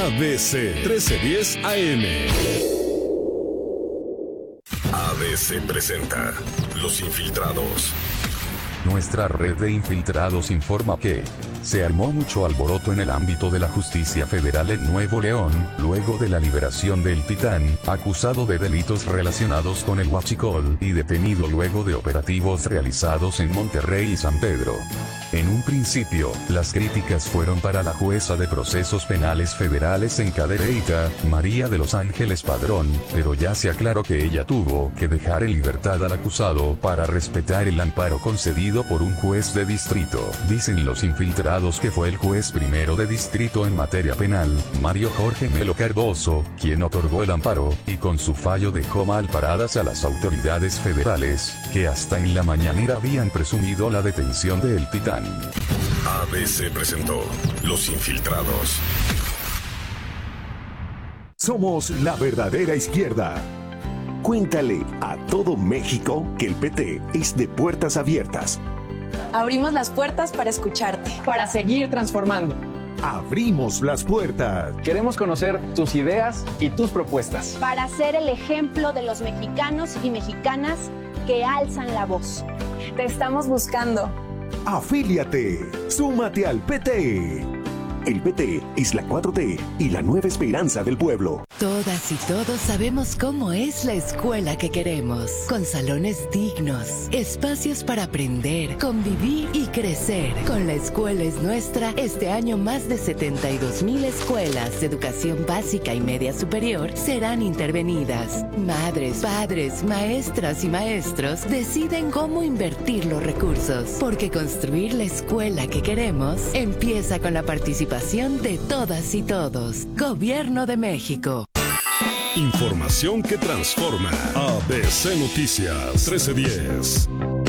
ABC 1310 AM. ABC presenta Los Infiltrados. Nuestra red de infiltrados informa que se armó mucho alboroto en el ámbito de la justicia federal en Nuevo León, luego de la liberación del Titán, acusado de delitos relacionados con el huachicol y detenido luego de operativos realizados en Monterrey y San Pedro. En un principio, las críticas fueron para la jueza de procesos penales federales en Cadereyta, María de los Ángeles Padrón, pero ya se aclaró que ella tuvo que dejar en libertad al acusado para respetar el amparo concedido por un juez de distrito. Dicen los infiltrados que fue el juez primero de distrito en materia penal, Mario Jorge Melo Cardoso, quien otorgó el amparo, y con su fallo dejó mal paradas a las autoridades federales, que hasta en la mañanera habían presumido la detención de El Titán. ABC presentó Los Infiltrados. Somos la verdadera izquierda. Cuéntale a todo México que el PT es de puertas abiertas. Abrimos las puertas para escucharte. Para seguir transformando. Abrimos las puertas. Queremos conocer tus ideas y tus propuestas. Para ser el ejemplo de los mexicanos y mexicanas que alzan la voz. Te estamos buscando. Afíliate. Súmate al PT. El PT es la 4T y la nueva esperanza del pueblo. Todas y todos sabemos cómo es la escuela que queremos, con salones dignos, espacios para aprender, convivir y crecer. Con La Escuela es Nuestra, este año más de 72,000 escuelas de educación básica y media superior serán intervenidas. Madres, padres, maestras y maestros deciden cómo invertir los recursos, porque construir la escuela que queremos empieza con la participación de todas y todos. Gobierno de México. Información que transforma. ABC Noticias 1310.